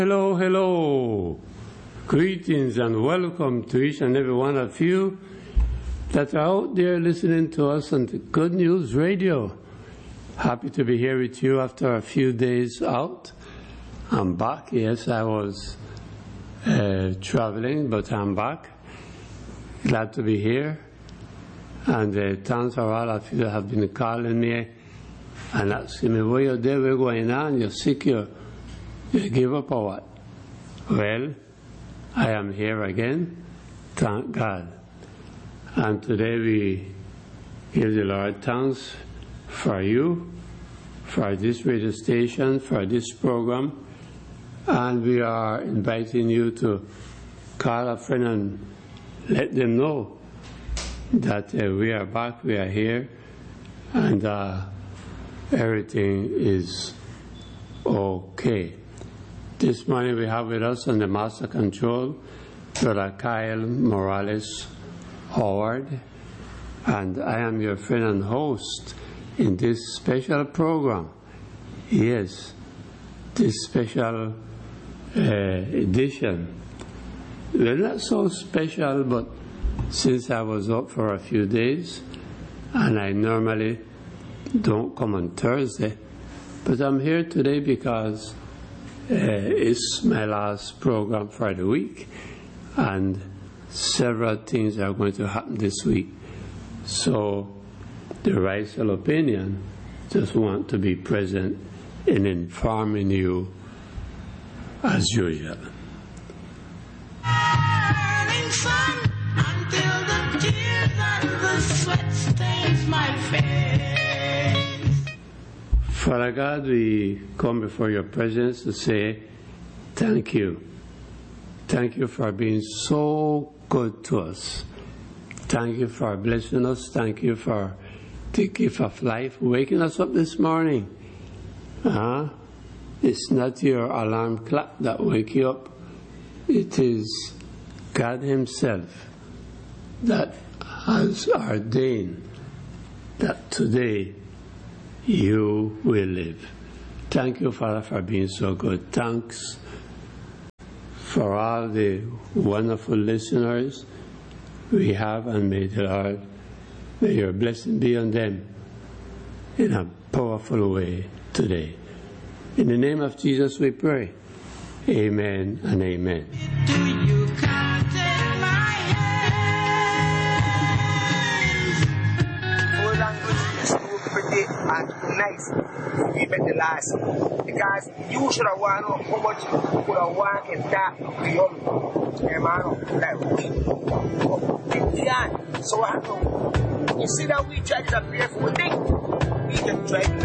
Hello, hello. Greetings and welcome to each and every one of you that are out there listening to us on the Good News Radio. Happy to be here with you after a few days out. I'm back. Yes, I was traveling, but I'm back. Glad to be here. And thanks for all of you that have been calling me and asking me, what you're there, what's going on? You're sick, you give up or what? Well, I am here again, thank God. And today we give the Lord thanks for you, for this radio station, for this program. And we are inviting you to call a friend and let them know that we are back, we are here, and everything is okay. This morning we have with us on the Master Control, Brother Kyle Morales Howard, and I am your friend and host in this special program. Yes, this special edition. Well, not so special, but since I was up for a few days, and I normally don't come on Thursday, but I'm here today because it's my last program for the week, and several things are going to happen this week. So the Rightful Opinion just want to be present in informing you as usual. Until the tears and the sweat stains my face. Father God, we come before your presence to say thank you. Thank you for being so good to us. Thank you for blessing us. Thank you for the gift of life, waking us up this morning. It's not your alarm clock that wake you up. It is God himself that has ordained that today you will live. Thank you, Father, for being so good. Thanks for all the wonderful listeners we have, and may the Lord, may your blessing be on them in a powerful way today. In the name of Jesus we pray. Amen and amen. Do you come take my hands? Our language is so pretty and nice. We met the last. Because you should have won how much you could have won in that beyond. So what happened? You see that we try to prepare for a thing. We can try to